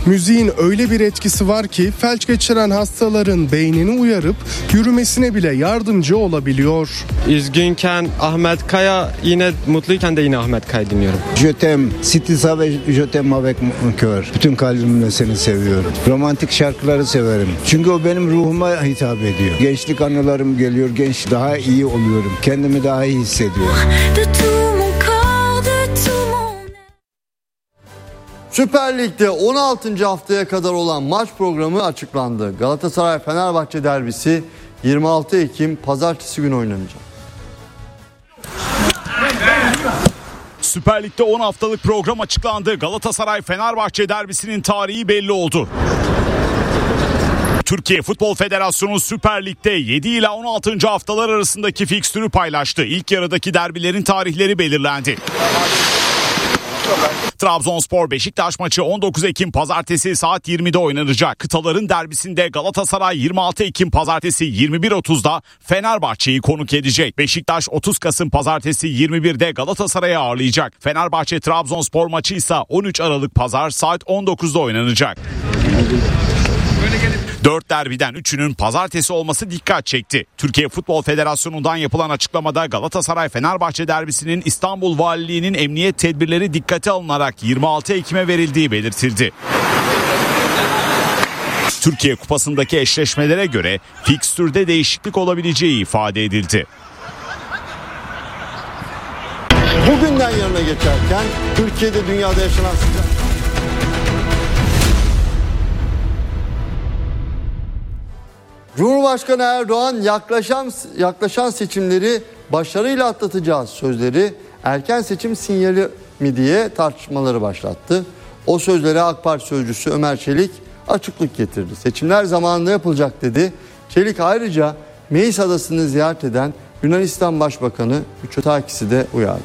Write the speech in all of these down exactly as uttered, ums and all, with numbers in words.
Müziğin öyle bir etkisi var ki felç geçiren hastaların beynini uyarıp yürümesine bile yardımcı olabiliyor. Üzgünken Ahmet Kaya, yine mutluyken de yine Ahmet Kaya dinliyorum. Je t'aime, si tu savais, je t'aime avec mon cœur. Bütün kalbimle seni seviyorum. Romantik şarkıları severim. Çünkü o benim ruhuma hitap ediyor. Gençlik anılarım geliyor, genç daha iyi oluyorum. Kendimi daha iyi hissediyorum. Süper Lig'de on altıncı haftaya kadar olan maç programı açıklandı. Galatasaray-Fenerbahçe derbisi yirmi altı Ekim Pazartesi günü oynanacak. Süper Lig'de on haftalık program açıklandı. Galatasaray-Fenerbahçe derbisinin tarihi belli oldu. Türkiye Futbol Federasyonu Süper Lig'de yedi ila on altıncı haftalar arasındaki fikstürü paylaştı. İlk yarıdaki derbilerin tarihleri belirlendi. Trabzonspor Beşiktaş maçı on dokuz Ekim Pazartesi saat yirmide oynanacak. Kıtaların derbisinde Galatasaray yirmi altı Ekim Pazartesi yirmi bir otuzda Fenerbahçe'yi konuk edecek. Beşiktaş otuz Kasım Pazartesi yirmi birde Galatasaray'ı ağırlayacak. Fenerbahçe Trabzonspor maçı ise on üç Aralık Pazar saat on dokuzda oynanacak. Dört derbiden üçünün pazartesi olması dikkat çekti. Türkiye Futbol Federasyonu'ndan yapılan açıklamada Galatasaray-Fenerbahçe derbisinin İstanbul Valiliği'nin emniyet tedbirleri dikkate alınarak yirmi altı Ekim'e verildiği belirtildi. Türkiye Kupası'ndaki eşleşmelere göre fikstürde değişiklik olabileceği ifade edildi. Bugünden yarına geçerken Türkiye'de dünyada yaşanan sıcak... Cumhurbaşkanı Erdoğan yaklaşan yaklaşan seçimleri başarıyla atlatacağız sözleri erken seçim sinyali mi diye tartışmaları başlattı. O sözlere AK Parti sözcüsü Ömer Çelik açıklık getirdi. Seçimler zamanında yapılacak dedi. Çelik ayrıca Meis Adası'nı ziyaret eden Yunanistan Başbakanı Mitsotakis'i de uyardı.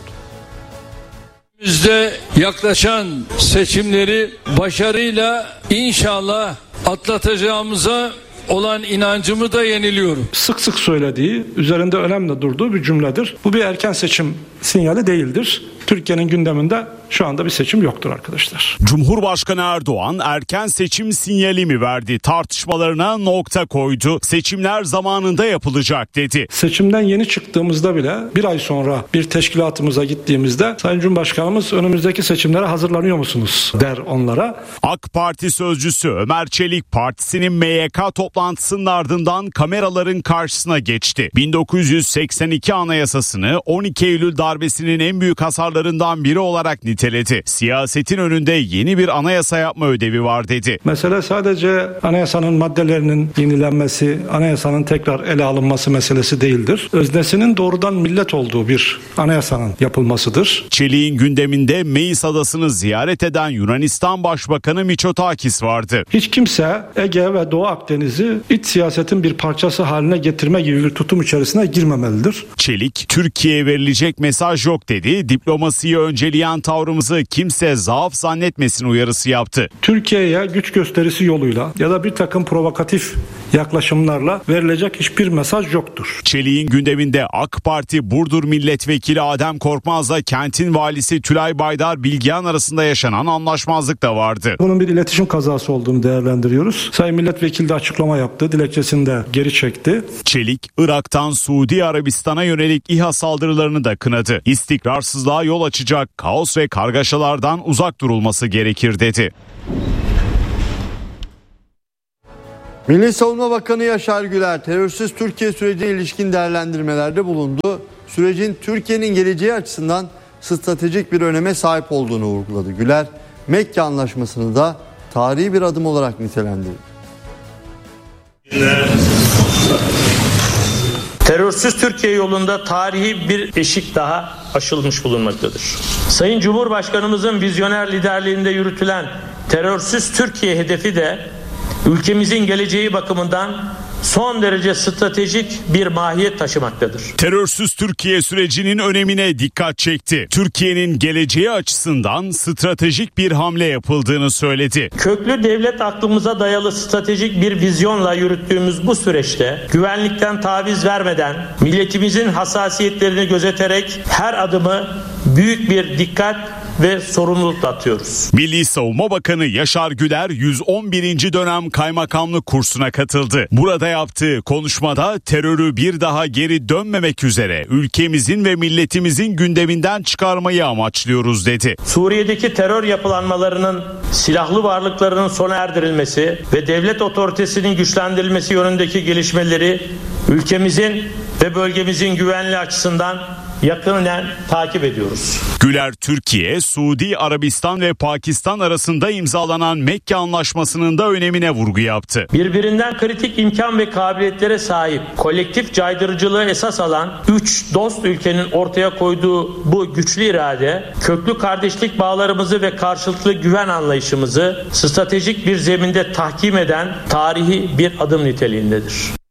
Bizde yaklaşan seçimleri başarıyla inşallah atlatacağımıza olan inancımı da yeniliyorum. Sık sık söylediği, üzerinde önemli durduğu bir cümledir. Bu bir erken seçim sinyali değildir. Türkiye'nin gündeminde şu anda bir seçim yoktur arkadaşlar. Cumhurbaşkanı Erdoğan erken seçim sinyali mi verdi? Tartışmalarına nokta koydu. Seçimler zamanında yapılacak dedi. Seçimden yeni çıktığımızda bile bir ay sonra bir teşkilatımıza gittiğimizde Sayın Cumhurbaşkanımız önümüzdeki seçimlere hazırlanıyor musunuz der onlara. AK Parti sözcüsü Ömer Çelik partisinin M Y K toplantısının ardından kameraların karşısına geçti. bin dokuz yüz seksen iki Anayasasını on iki Eylül darbesinin en büyük hasarlarından biri olarak niteledi. Siyasetin önünde yeni bir anayasa yapma ödevi var dedi. Mesele sadece anayasanın maddelerinin yenilenmesi, anayasanın tekrar ele alınması meselesi değildir. Öznesinin doğrudan millet olduğu bir anayasanın yapılmasıdır. Çelik'in gündeminde Meis Adası'nı ziyaret eden Yunanistan Başbakanı Mitsotakis vardı. Hiç kimse Ege ve Doğu Akdeniz'i iç siyasetin bir parçası haline getirme gibi bir tutum içerisine girmemelidir. Çelik, Türkiye'ye verilecek mesaj yok dedi. Diplomasiyi önceleyen tavrımızı kimse zaaf zannetmesin uyarısı yaptı. Türkiye'ye güç gösterisi yoluyla ya da bir takım provokatif yaklaşımlarla verilecek hiçbir mesaj yoktur. Çelik'in gündeminde AK Parti Burdur Milletvekili Adem Korkmaz'la kentin valisi Tülay Baydar Bilgehan arasında yaşanan anlaşmazlık da vardı. Bunun bir iletişim kazası olduğunu değerlendiriyoruz. Sayın Milletvekili de açıklama yaptı. Dilekçesini de geri çekti. Çelik, Irak'tan Suudi Arabistan'a yönelik İHA saldırılarını da kınadı. İstikrarsızlığa yol açacak kaos ve kargaşalardan uzak durulması gerekir dedi. Milli Savunma Bakanı Yaşar Güler terörsüz Türkiye sürecine ilişkin değerlendirmelerde bulundu. Sürecin Türkiye'nin geleceği açısından stratejik bir öneme sahip olduğunu vurguladı. Güler, Mekke Anlaşması'nı da tarihi bir adım olarak nitelendirdi. Terörsüz Türkiye yolunda tarihi bir eşik daha aşılmış bulunmaktadır. Sayın Cumhurbaşkanımızın vizyoner liderliğinde yürütülen terörsüz Türkiye hedefi de ülkemizin geleceği bakımından son derece stratejik bir mahiyet taşımaktadır. Terörsüz Türkiye sürecinin önemine dikkat çekti. Türkiye'nin geleceği açısından stratejik bir hamle yapıldığını söyledi. Köklü devlet aklımıza dayalı stratejik bir vizyonla yürüttüğümüz bu süreçte güvenlikten taviz vermeden, milletimizin hassasiyetlerini gözeterek her adımı büyük bir dikkat ve sorumluluk da atıyoruz. Milli Savunma Bakanı Yaşar Güler yüz on birinci dönem kaymakamlık kursuna katıldı. Burada yaptığı konuşmada terörü bir daha geri dönmemek üzere ülkemizin ve milletimizin gündeminden çıkarmayı amaçlıyoruz dedi. Suriye'deki terör yapılanmalarının silahlı varlıklarının sona erdirilmesi ve devlet otoritesinin güçlendirilmesi yönündeki gelişmeleri ülkemizin ve bölgemizin güvenliği açısından yakından takip ediyoruz. Güler, Türkiye, Suudi Arabistan ve Pakistan arasında imzalanan Mekke Anlaşması'nın da önemine vurgu yaptı. Birbirinden kritik imkan ve kabiliyetlere sahip, kolektif caydırıcılığı esas alan üç dost ülkenin ortaya koyduğu bu güçlü irade, köklü kardeşlik bağlarımızı ve karşılıklı güven anlayışımızı stratejik bir zeminde tahkim eden tarihi bir adım niteliğindedir.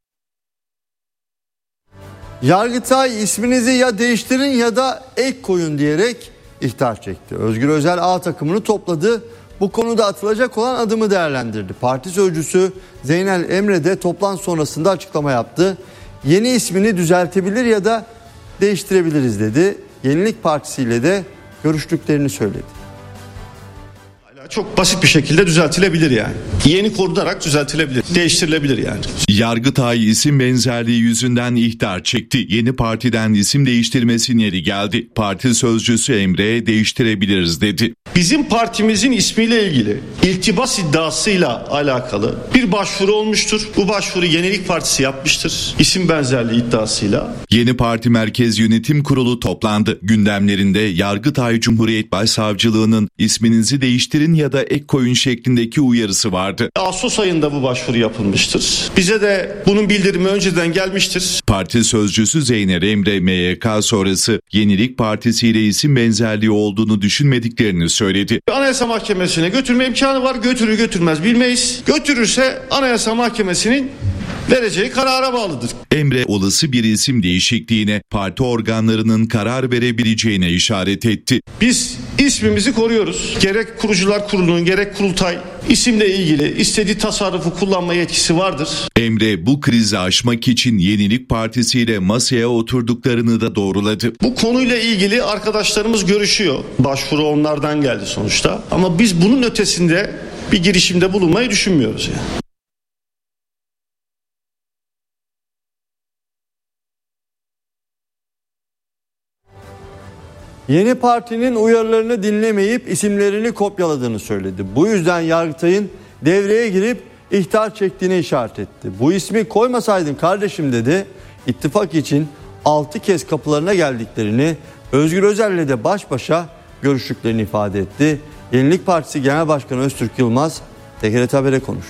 Yargıtay isminizi ya değiştirin ya da ek koyun diyerek ihtar çekti. Özgür Özel A takımını topladı. Bu konuda atılacak olan adımı değerlendirdi. Parti sözcüsü Zeynel Emre de toplantı sonrasında açıklama yaptı. Yeni ismini düzeltebilir ya da değiştirebiliriz dedi. Yenilik Partisi ile de görüştüklerini söyledi. Çok basit bir şekilde düzeltilebilir yani. Yeni korunarak düzeltilebilir, değiştirilebilir yani. Yargıtay isim benzerliği yüzünden ihtar çekti. Yeni partiden isim değiştirme sinyali geldi. Parti sözcüsü Emre değiştirebiliriz dedi. Bizim partimizin ismiyle ilgili iltibas iddiasıyla alakalı bir başvuru olmuştur. Bu başvuru Yenilik Partisi yapmıştır. İsim benzerliği iddiasıyla. Yeni Parti Merkez Yönetim Kurulu toplandı. Gündemlerinde Yargıtay Cumhuriyet Başsavcılığı'nın isminizi değiştirin ya da ek koyun şeklindeki uyarısı vardı. Ağustos ayında bu başvuru yapılmıştır. Bize de bunun bildirimi önceden gelmiştir. Parti sözcüsü Zeynel Emre M Y K sonrası Yenilik Partisi ile isim benzerliği olduğunu düşünmediklerini söyledi. Anayasa Mahkemesi'ne götürme imkanı var. Götürür götürmez bilmeyiz. Götürürse Anayasa Mahkemesi'nin vereceği karara bağlıdır. Emre olası bir isim değişikliğine parti organlarının karar verebileceğine işaret etti. Biz ismimizi koruyoruz. Gerek Kurucular Kurulu'nun gerek kurultay isimle ilgili istediği tasarrufu kullanma yetkisi vardır. Emre bu krizi aşmak için Yenilik Partisi ile masaya oturduklarını da doğruladı. Bu konuyla ilgili arkadaşlarımız görüşüyor. Başvuru onlardan geldi sonuçta. Ama biz bunun ötesinde bir girişimde bulunmayı düşünmüyoruz yani. Yeni partinin uyarılarını dinlemeyip isimlerini kopyaladığını söyledi. Bu yüzden Yargıtay'ın devreye girip ihtar çektiğini işaret etti. Bu ismi koymasaydın kardeşim dedi. İttifak için altı kez kapılarına geldiklerini, Özgür Özel'le de baş başa görüştüklerini ifade etti. Yenilik Partisi Genel Başkanı Öztürk Yılmaz T G R T Haber'e konuştu.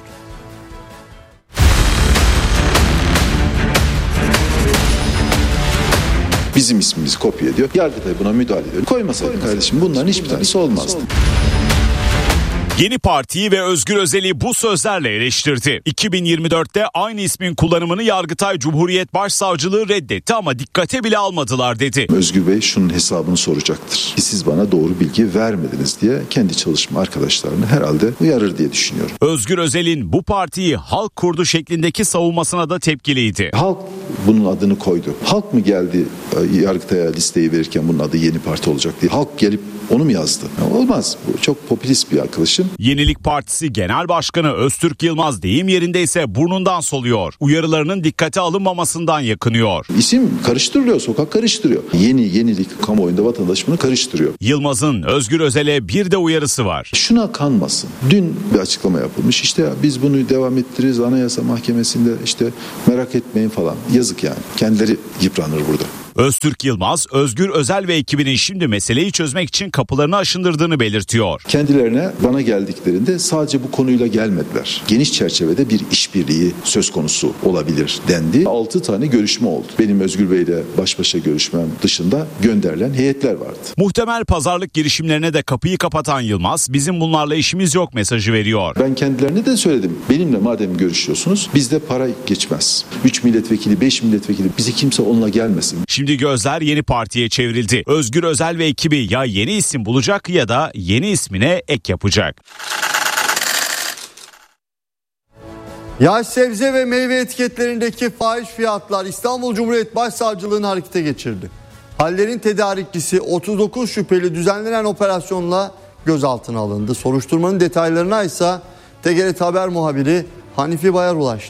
Bizim ismimizi kopya ediyor. Yargıtay buna müdahale ediyor. Koymasaydın kardeşim bunların hiçbir tanesi olmazdı. Yeni Parti'yi ve Özgür Özel'i bu sözlerle eleştirdi. iki bin yirmi dörtte aynı ismin kullanımını Yargıtay Cumhuriyet Başsavcılığı reddetti ama dikkate bile almadılar dedi. Özgür Bey şunun hesabını soracaktır. Siz bana doğru bilgi vermediniz diye kendi çalışma arkadaşlarını herhalde uyarır diye düşünüyorum. Özgür Özel'in bu partiyi halk kurdu şeklindeki savunmasına da tepkiliydi. Halk bunun adını koydu. Halk mı geldi Yargıtay'a listeyi verirken bunun adı Yeni Parti olacak diye. Halk gelip onu mu yazdı? Olmaz. Bu çok popülist bir yaklaşım. Yenilik Partisi Genel Başkanı Öztürk Yılmaz deyim yerindeyse burnundan soluyor. Uyarılarının dikkate alınmamasından yakınıyor. İsim karıştırılıyor, sokak karıştırıyor. Yeni, yenilik, kamuoyunda vatandaş bunu karıştırıyor. Yılmaz'ın Özgür Özel'e bir de uyarısı var. Şuna kanmasın. Dün bir açıklama yapılmış. İşte biz bunu devam ettiririz Anayasa Mahkemesi'nde işte merak etmeyin falan. Yazık yani. Kendileri yıpranır burada. Öztürk Yılmaz, Özgür Özel ve ekibinin şimdi meseleyi çözmek için kapılarını aşındırdığını belirtiyor. Kendilerine bana geldiklerinde sadece bu konuyla gelmediler. Geniş çerçevede bir işbirliği söz konusu olabilir dendi. altı tane görüşme oldu. Benim Özgür Bey'le baş başa görüşmem dışında gönderilen heyetler vardı. Muhtemel pazarlık girişimlerine de kapıyı kapatan Yılmaz, bizim bunlarla işimiz yok mesajı veriyor. Ben kendilerine de söyledim. Benimle madem görüşüyorsunuz bizde para geçmez. üç milletvekili, beş milletvekili bize kimse onunla gelmesin. Şimdi Şimdi gözler Yeni Parti'ye çevrildi. Özgür Özel ve ekibi ya yeni isim bulacak ya da yeni ismine ek yapacak. Yaş sebze ve meyve etiketlerindeki fahiş fiyatlar İstanbul Cumhuriyet Başsavcılığı'nı harekete geçirdi. Haller'in tedarikçisi otuz dokuz şüpheli düzenlenen operasyonla gözaltına alındı. Soruşturmanın detaylarına ise T G R T Haber muhabiri Hanifi Bayar ulaştı.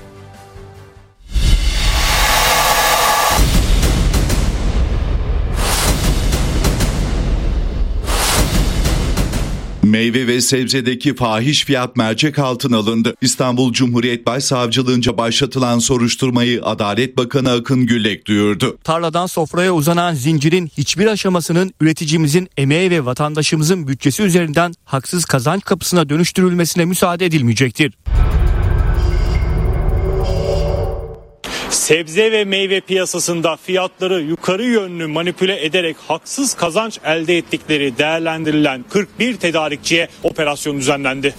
Meyve ve sebzedeki fahiş fiyat mercek altına alındı. İstanbul Cumhuriyet Başsavcılığınca başlatılan soruşturmayı Adalet Bakanı Akın Güllek duyurdu. Tarladan sofraya uzanan zincirin hiçbir aşamasının üreticimizin emeği ve vatandaşımızın bütçesi üzerinden haksız kazanç kapısına dönüştürülmesine müsaade edilmeyecektir. Sebze ve meyve piyasasında fiyatları yukarı yönlü manipüle ederek haksız kazanç elde ettikleri değerlendirilen kırk bir tedarikçiye operasyon düzenlendi.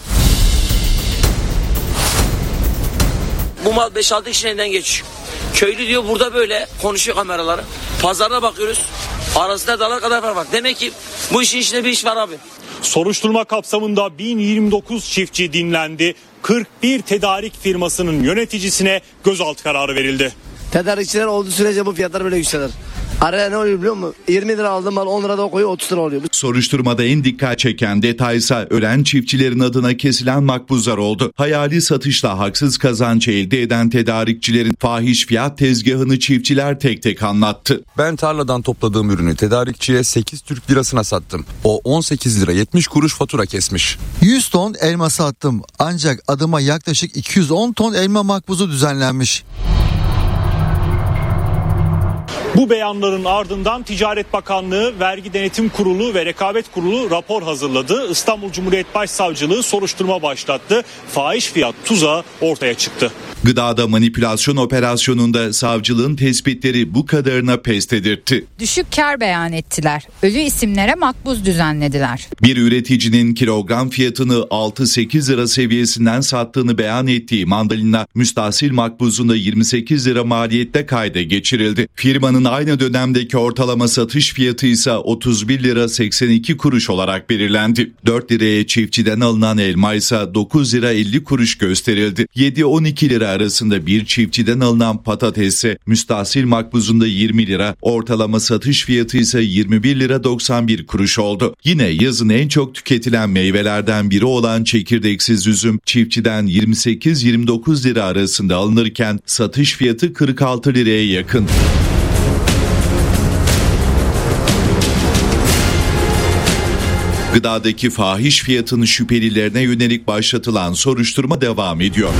Bu mal beş altı kişinin elinden geçiyor. Köylü diyor burada böyle konuşuyor kameraları. Pazarına bakıyoruz. Arasında dağlar kadar fark var. Demek ki bu işin içinde bir iş var abi. Soruşturma kapsamında bin yirmi dokuz çiftçi dinlendi. kırk bir tedarik firmasının yöneticisine gözaltı kararı verildi. Tedarikçiler olduğu sürece bu fiyatlar böyle yükselir. Araya ne oluyor biliyor musun? yirmi lira aldığım mal on lirada koyuyor, otuz lira oluyor. Soruşturmada en dikkat çeken detaysa ölen çiftçilerin adına kesilen makbuzlar oldu. Hayali satışla haksız kazanç elde eden tedarikçilerin fahiş fiyat tezgahını çiftçiler tek tek anlattı. Ben tarladan topladığım ürünü tedarikçiye sekiz Türk lirasına sattım. O on sekiz lira yetmiş kuruş fatura kesmiş. yüz ton elma sattım ancak adıma yaklaşık iki yüz on ton elma makbuzu düzenlenmiş. Bu beyanların ardından Ticaret Bakanlığı, Vergi Denetim Kurulu ve Rekabet Kurulu rapor hazırladı. İstanbul Cumhuriyet Başsavcılığı soruşturma başlattı. Fahiş fiyat tuzağı ortaya çıktı. Gıdada manipülasyon operasyonunda savcılığın tespitleri bu kadarına pes dedirtti. Düşük kar beyan ettiler. Ölü isimlere makbuz düzenlediler. Bir üreticinin kilogram fiyatını altı sekiz lira seviyesinden sattığını beyan ettiği mandalina müstahsil makbuzunda yirmi sekiz lira maliyette kayda geçirildi. Firmanın aynı dönemdeki ortalama satış fiyatı ise otuz bir lira seksen iki kuruş olarak belirlendi. dört liraya çiftçiden alınan elma ise dokuz lira elli kuruş gösterildi. yedi on iki lira arasında bir çiftçiden alınan patatese müstahsil makbuzunda yirmi lira, ortalama satış fiyatı ise yirmi bir lira doksan bir kuruş oldu. Yine yazın en çok tüketilen meyvelerden biri olan çekirdeksiz üzüm çiftçiden yirmi sekiz yirmi dokuz lira arasında alınırken satış fiyatı kırk altı liraya yakın. Gıdadaki fahiş fiyatın şüphelilerine yönelik başlatılan soruşturma devam ediyor.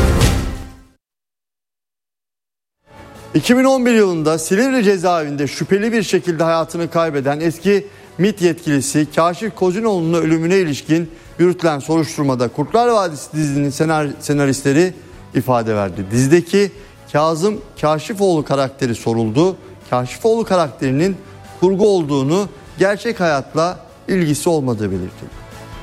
iki bin on bir yılında Silivri cezaevinde şüpheli bir şekilde hayatını kaybeden eski MİT yetkilisi Kaşif Kozinoğlu'nun ölümüne ilişkin yürütülen soruşturmada Kurtlar Vadisi dizinin senar- senaristleri ifade verdi. Dizideki Kazım Kaşifoğlu karakteri soruldu. Kaşifoğlu karakterinin kurgu olduğunu, gerçek hayatla ilgisi olmadığı belirtildi.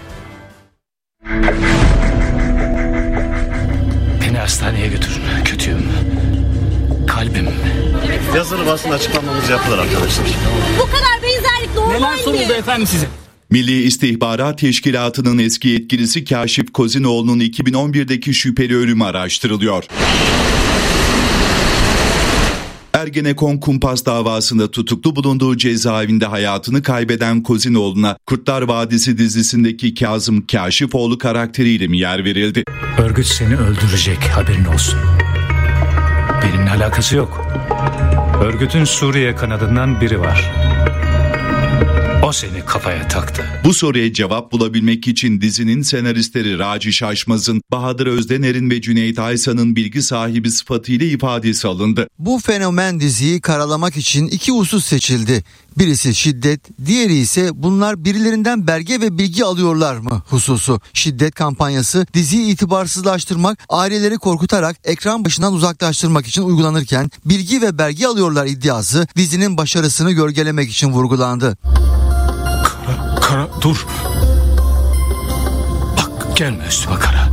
Beni hastaneye götürün. Kötüyüm. Kalbim. Yazılı basın açıklamamız yapılır arkadaşlar. Bu kadar benzerlik normal mi? Neler soruldu efendim size? Milli İstihbarat Teşkilatı'nın eski yetkilisi Kaşif Kozinoğlu'nun iki bin on birdeki şüpheli ölümü araştırılıyor. Ergenekon kumpas davasında tutuklu bulunduğu cezaevinde hayatını kaybeden Kozinoğlu'na Kurtlar Vadisi dizisindeki Kazım Kaşifoğlu karakteriyle mi yer verildi? Örgüt seni öldürecek, haberin olsun. Benimle alakası yok. Örgütün Suriye kanadından biri var. O seni kafaya taktı. Bu soruya cevap bulabilmek için dizinin senaristleri Raci Şaşmaz'ın, Bahadır Özdener'in ve Cüneyt Aysan'ın bilgi sahibi sıfatıyla ifadesi alındı. Bu fenomen diziyi karalamak için iki husus seçildi. Birisi şiddet, diğeri ise bunlar birilerinden belge ve bilgi alıyorlar mı hususu. Şiddet kampanyası diziyi itibarsızlaştırmak, aileleri korkutarak ekran başından uzaklaştırmak için uygulanırken bilgi ve belge alıyorlar iddiası dizinin başarısını gölgelemek için vurgulandı. Kara, kara dur. Bak gelme üstüme Kara.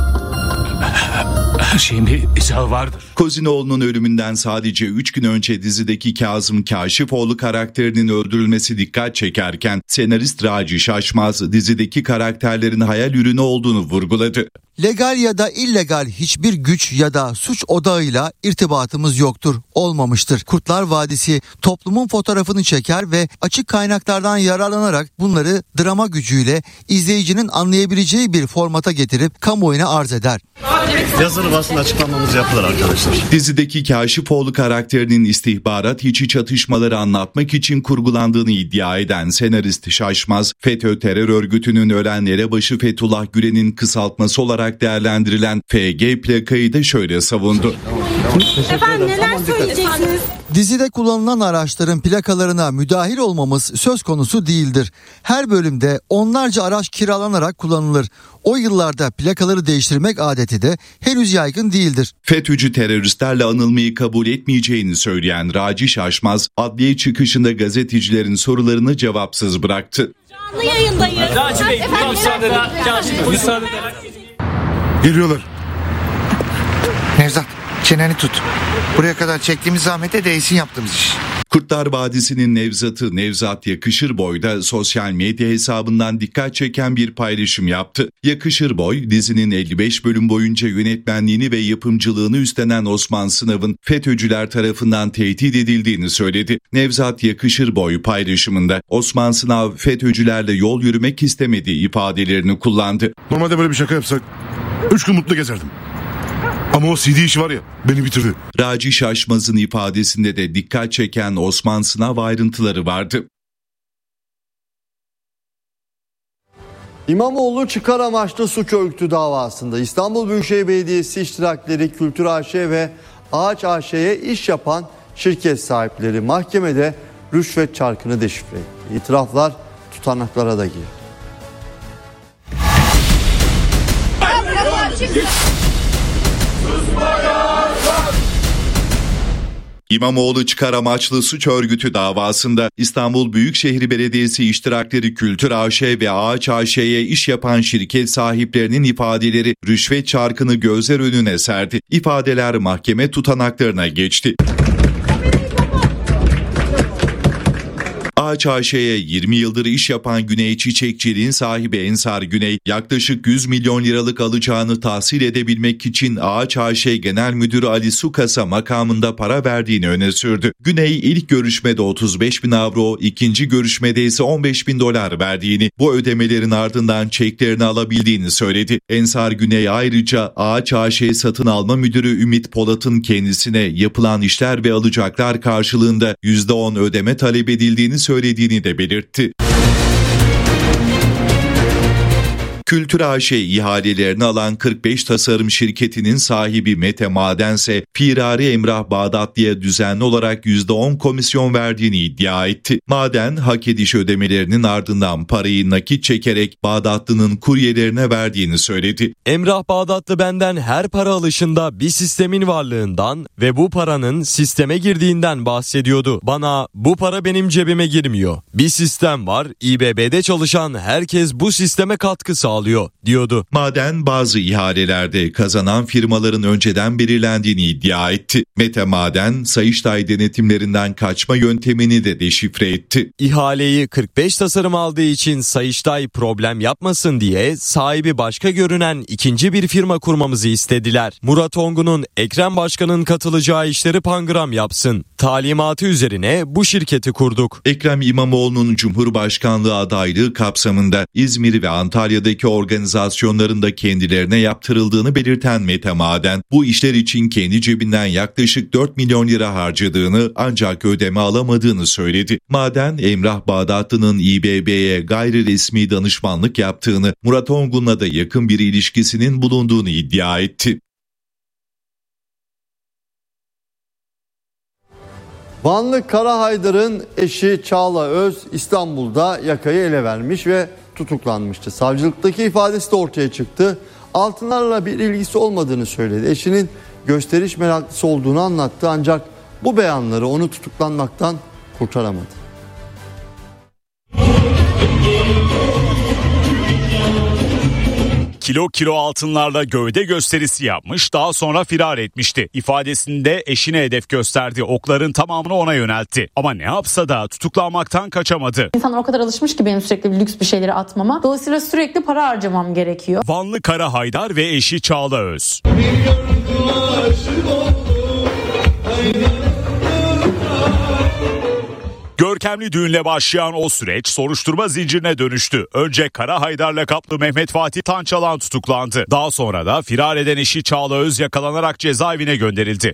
Her şeyin bir izahı vardır. Kozinoğlu'nun ölümünden sadece üç gün önce dizideki Kazım Kaşifoğlu karakterinin öldürülmesi dikkat çekerken senarist Raci Şaşmaz dizideki karakterlerin hayal ürünü olduğunu vurguladı. legal ya da illegal hiçbir güç ya da suç odağıyla irtibatımız yoktur, olmamıştır. Kurtlar Vadisi toplumun fotoğrafını çeker ve açık kaynaklardan yararlanarak bunları drama gücüyle izleyicinin anlayabileceği bir formata getirip kamuoyuna arz eder. Yazılı basın açıklamamız yapılır arkadaşlar. Dizideki Kaşifoğlu karakterinin istihbarat içi çatışmaları anlatmak için kurgulandığını iddia eden senarist Şaşmaz, FETÖ terör örgütünün ölen elebaşı Fethullah Gülen'in kısaltması olarak değerlendirilen F G plakayı da şöyle savundu. Efendim neler söyleyeceksiniz? Dizide kullanılan araçların plakalarına müdahil olmamız söz konusu değildir. Her bölümde onlarca araç kiralanarak kullanılır. O yıllarda plakaları değiştirmek adeti de henüz yaygın değildir. FETÖ'cü teröristlerle anılmayı kabul etmeyeceğini söyleyen Raci Şaşmaz, adliye çıkışında gazetecilerin sorularını cevapsız bıraktı. Canlı yayındayız. Raci Bey, müsaade müsaade Geliyorlar. Nevzat, çeneni tut. Buraya kadar çektiğimiz zahmete değsin yaptığımız iş. Kurtlar Vadisi'nin Nevzat'ı Nevzat Yakışırboy da sosyal medya hesabından dikkat çeken bir paylaşım yaptı. Yakışırboy, dizinin elli beş bölüm boyunca yönetmenliğini ve yapımcılığını üstlenen Osman Sınav'ın FETÖ'cüler tarafından tehdit edildiğini söyledi. Nevzat Yakışırboy paylaşımında Osman Sınav FETÖ'cülerle yol yürümek istemedi ifadelerini kullandı. Normalde böyle bir şaka yapsak üç gün mutlu gezerdim. Ama o C D işi var ya, beni bitirdi. Raci Şaşmaz'ın ifadesinde de dikkat çeken Osman Sınav ayrıntıları vardı. İmamoğlu çıkar amaçlı suç örgütü davasında İstanbul Büyükşehir Belediyesi iştirakleri Kültür A Ş ve Ağaç A Ş'ye iş yapan şirket sahipleri mahkemede rüşvet çarkını deşifre etti. İtiraflar tutanaklara da girdi. İmamoğlu çıkar amaçlı suç örgütü davasında İstanbul Büyükşehir Belediyesi iştirakleri Kültür A Ş ve Ağaç A Ş'ye iş yapan şirket sahiplerinin ifadeleri rüşvet çarkını gözler önüne serdi. İfadeler mahkeme tutanaklarına geçti. Ağaç A Ş'ye yirmi yıldır iş yapan Güney Çiçekçiliğin sahibi Ensar Güney, yaklaşık yüz milyon liralık alacağını tahsil edebilmek için Ağaç A Ş Genel Müdürü Ali Sukas'a makamında para verdiğini öne sürdü. Güney ilk görüşmede otuz beş bin avro, ikinci görüşmede ise on beş bin dolar verdiğini, bu ödemelerin ardından çeklerini alabildiğini söyledi. Ensar Güney ayrıca Ağaç A Ş satın alma müdürü Ümit Polat'ın kendisine yapılan işler ve alacaklar karşılığında yüzde on ödeme talep edildiğini söylediğini de belirtti. Kültür A Ş ihalelerini alan kırk beş tasarım şirketinin sahibi Mete Madense, firari Emrah Bağdatlı'ya düzenli olarak yüzde on komisyon verdiğini iddia etti. Maden, hak ediş ödemelerinin ardından parayı nakit çekerek Bağdatlı'nın kuryelerine verdiğini söyledi. Emrah Bağdatlı benden her para alışında bir sistemin varlığından ve bu paranın sisteme girdiğinden bahsediyordu. Bana bu para benim cebime girmiyor. Bir sistem var, İ B B'de çalışan herkes bu sisteme katkı sağlıyor diyordu. Maden bazı ihalelerde kazanan firmaların önceden belirlendiğini iddia etti. Mete Maden, Sayıştay denetimlerinden kaçma yöntemini de deşifre etti. İhaleyi kırk beş tasarım aldığı için Sayıştay problem yapmasın diye sahibi başka görünen ikinci bir firma kurmamızı istediler. Murat Ongun'un Ekrem Başkan'ın katılacağı işleri pangram yapsın talimatı üzerine bu şirketi kurduk. Ekrem İmamoğlu'nun Cumhurbaşkanlığı adaylığı kapsamında İzmir ve Antalya'daki organizasyonlarında kendilerine yaptırıldığını belirten Mete Maden, bu işler için kendi cebinden yaklaşık dört milyon lira harcadığını ancak ödeme alamadığını söyledi. Maden, Emrah Bağdatlı'nın İ B B'ye gayri resmi danışmanlık yaptığını, Murat Ongun'la da yakın bir ilişkisinin bulunduğunu iddia etti. Vanlı Kara Haydar'ın eşi Çağla Öz İstanbul'da yakayı ele vermiş ve tutuklanmıştı. Savcılıktaki ifadesi de ortaya çıktı. Altınlarla bir ilgisi olmadığını söyledi. Eşinin gösteriş meraklısı olduğunu anlattı ancak bu beyanları onu tutuklanmaktan kurtaramadı. Kilo kilo altınlarla gövde gösterisi yapmış, daha sonra firar etmişti. İfadesinde eşine hedef gösterdi. Okların tamamını ona yöneltti. Ama ne yapsa da tutuklanmaktan kaçamadı. İnsanlar o kadar alışmış ki benim sürekli bir lüks bir şeyleri atmama. Dolayısıyla sürekli para harcamam gerekiyor. Vanlı Kara Haydar ve eşi Çağla Öz. Görkemli düğünle başlayan o süreç soruşturma zincirine dönüştü. Önce Kara Haydar lakaplı Mehmet Fatih Tançalan tutuklandı. Daha sonra da firar eden eşi Çağla Öz yakalanarak cezaevine gönderildi.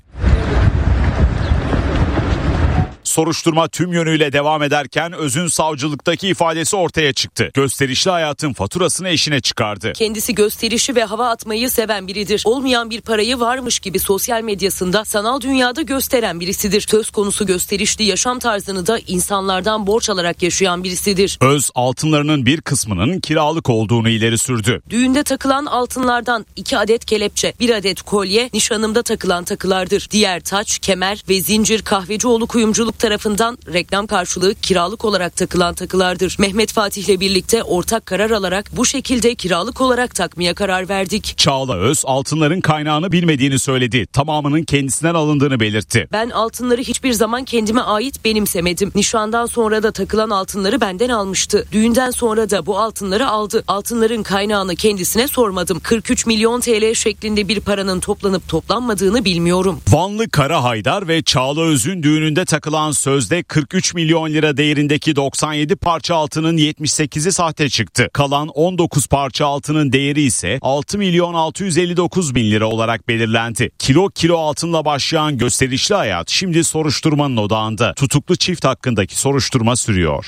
Soruşturma tüm yönüyle devam ederken Öz'ün savcılıktaki ifadesi ortaya çıktı. Gösterişli hayatın faturasını eşine çıkardı. Kendisi gösterişi ve hava atmayı seven biridir. Olmayan bir parayı varmış gibi sosyal medyasında sanal dünyada gösteren birisidir. Söz konusu gösterişli yaşam tarzını da insanlardan borç alarak yaşayan birisidir. Öz altınlarının bir kısmının kiralık olduğunu ileri sürdü. Düğünde takılan altınlardan iki adet kelepçe, bir adet kolye nişanımda takılan takılardır. Diğer taç, kemer ve zincir Kahvecioğlu Kuyumculuk tarafından reklam karşılığı kiralık olarak takılan takılardır. Mehmet Fatih'le birlikte ortak karar alarak bu şekilde kiralık olarak takmaya karar verdik. Çağla Öz altınların kaynağını bilmediğini söyledi. Tamamının kendisinden alındığını belirtti. Ben altınları hiçbir zaman kendime ait benimsemedim. Nişandan sonra da takılan altınları benden almıştı. Düğünden sonra da bu altınları aldı. Altınların kaynağını kendisine sormadım. kırk üç milyon T L şeklinde bir paranın toplanıp toplanmadığını bilmiyorum. Vanlı Kara Haydar ve Çağla Öz'ün düğününde takılan sözde kırk üç milyon lira değerindeki doksan yedi parça altının yetmiş sekizi sahte çıktı. Kalan on dokuz parça altının değeri ise altı milyon altı yüz elli dokuz bin lira olarak belirlendi. Kilo kilo altınla başlayan gösterişli hayat şimdi soruşturmanın odağında. Tutuklu çift hakkındaki soruşturma sürüyor.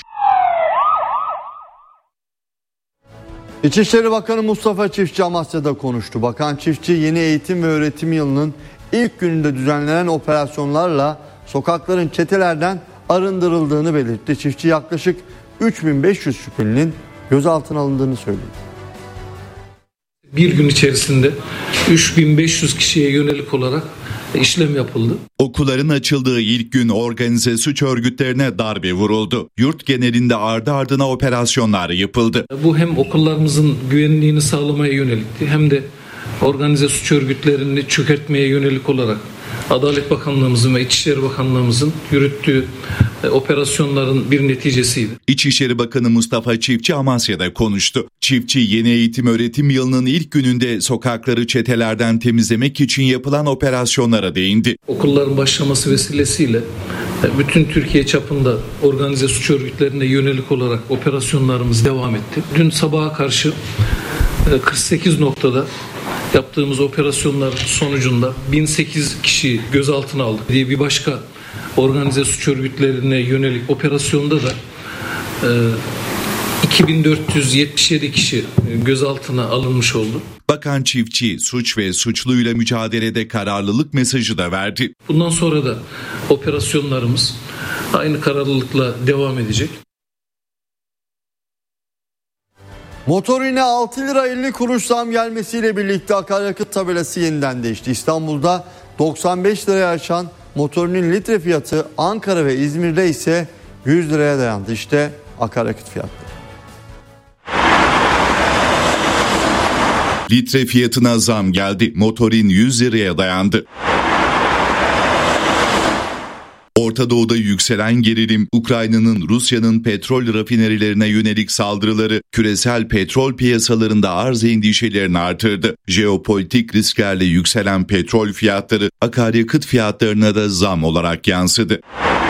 İçişleri Bakanı Mustafa Çiftçi Amasya'da konuştu. Bakan Çiftçi yeni eğitim ve öğretim yılının ilk gününde düzenlenen operasyonlarla sokakların çetelerden arındırıldığını belirtti. Çiftçi yaklaşık üç bin beş yüz şüphelinin gözaltına alındığını söyledi. Bir gün içerisinde üç bin beş yüz kişiye yönelik olarak işlem yapıldı. Okulların açıldığı ilk gün organize suç örgütlerine darbe vuruldu. Yurt genelinde ardı ardına operasyonlar yapıldı. Bu hem okullarımızın güvenliğini sağlamaya yönelikti hem de organize suç örgütlerini çökertmeye yönelik olarak Adalet Bakanlığımızın ve İçişleri Bakanlığımızın yürüttüğü e, operasyonların bir neticesiydi. İçişleri Bakanı Mustafa Çiftçi Amasya'da konuştu. Çiftçi yeni eğitim öğretim yılının ilk gününde sokakları çetelerden temizlemek için yapılan operasyonlara değindi. Okulların başlaması vesilesiyle e, bütün Türkiye çapında organize suç örgütlerine yönelik olarak operasyonlarımız devam etti. Dün sabaha karşı e, kırk sekiz noktada yaptığımız operasyonlar sonucunda bin sekiz kişi gözaltına aldık diye bir başka organize suç örgütlerine yönelik operasyonda da e, iki bin dört yüz yetmiş yedi kişi gözaltına alınmış oldu. Bakan Çiftçi suç ve suçluyla mücadelede kararlılık mesajı da verdi. Bundan sonra da operasyonlarımız aynı kararlılıkla devam edecek. Motorine altı lira elli kuruş zam gelmesiyle birlikte akaryakıt tabelası yeniden değişti. İstanbul'da doksan beş liraya aşan motorinin litre fiyatı Ankara ve İzmir'de ise yüz liraya dayandı. İşte akaryakıt fiyatları. Litre fiyatına zam geldi. Motorin yüz liraya dayandı. Orta Doğu'da yükselen gerilim, Ukrayna'nın Rusya'nın petrol rafinerilerine yönelik saldırıları küresel petrol piyasalarında arz endişelerini artırdı. Jeopolitik risklerle yükselen petrol fiyatları akaryakıt fiyatlarına da zam olarak yansıdı.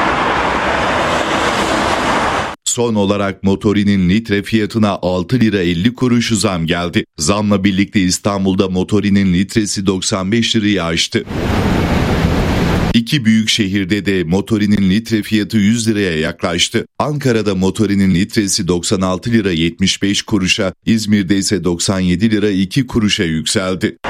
Son olarak motorinin litre fiyatına altı lira elli kuruş zam geldi. Zamla birlikte İstanbul'da motorinin litresi doksan beş lirayı aştı. İki büyük şehirde de motorinin litre fiyatı yüz liraya yaklaştı. Ankara'da motorinin litresi doksan altı lira yetmiş beş kuruşa, İzmir'de ise doksan yedi lira iki kuruşa yükseldi.